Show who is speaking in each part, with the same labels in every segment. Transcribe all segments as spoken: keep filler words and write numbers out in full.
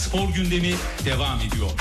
Speaker 1: spor gündemi devam ediyor.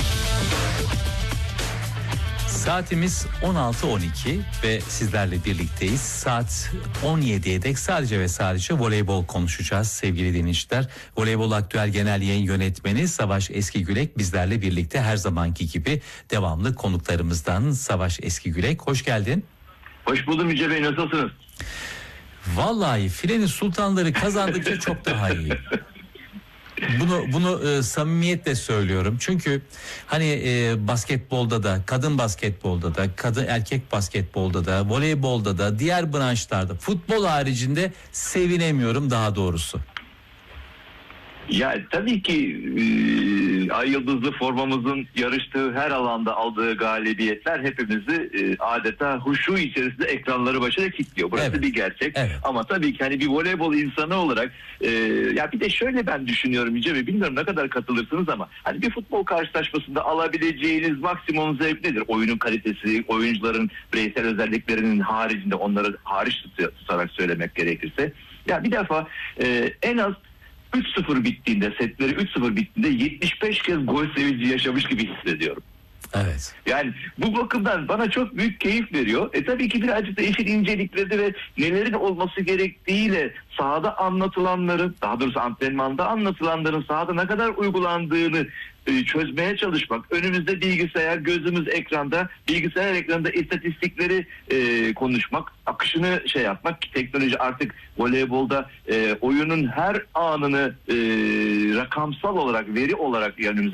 Speaker 2: Saatimiz on altı on iki ve sizlerle birlikteyiz. Saat on yediye dek sadece ve sadece voleybol konuşacağız sevgili dinleyiciler. Voleybol Aktüel Genel Yayın Yönetmeni Savaş Eskigülek bizlerle birlikte her zamanki gibi devamlı konuklarımızdan. Savaş Eskigülek, hoş geldin.
Speaker 3: Hoş buldum Yüce Bey, nasılsınız?
Speaker 2: Vallahi filenin sultanları kazandıkça çok daha iyi. Bunu bunu e, samimiyetle söylüyorum. Çünkü hani e, basketbolda da, kadın basketbolda da, kadın erkek basketbolda da, voleybolda da, diğer branşlarda, futbol haricinde sevinemiyorum daha doğrusu.
Speaker 3: Ya tabii ki e, ay yıldızlı formamızın yarıştığı her alanda aldığı galibiyetler hepimizi e, adeta huşu içerisinde ekranları başına kilitliyor. Burası
Speaker 2: Evet.
Speaker 3: bir gerçek.
Speaker 2: Evet.
Speaker 3: Ama tabii ki hani bir voleybol insanı olarak e, ya bir de şöyle ben düşünüyorum Yüce Bey, bilmiyorum ne kadar katılırsınız ama hani bir futbol karşılaşmasında alabileceğiniz maksimum zevk nedir? Oyunun kalitesi, oyuncuların bireysel özelliklerinin haricinde, onları hariç tutarak söylemek gerekirse. Ya bir defa e, en az üç sıfır bittiğinde, setleri üç sıfır bittiğinde yetmiş beş kez gol sevinci yaşamış gibi hissediyorum.
Speaker 2: Evet.
Speaker 3: Yani bu bakımdan bana çok büyük keyif veriyor. E tabii ki birazcık da işin incelikleri ve nelerin olması gerektiğiyle sahada anlatılanların, daha doğrusu antrenmanda anlatılanların sahada ne kadar uygulandığını e, çözmeye çalışmak. Önümüzde bilgisayar, gözümüz ekranda, bilgisayar ekranında istatistikleri e, konuşmak, akışını şey yapmak. Teknoloji artık voleybolda e, oyunun her anını e, rakamsal olarak, veri olarak önümüze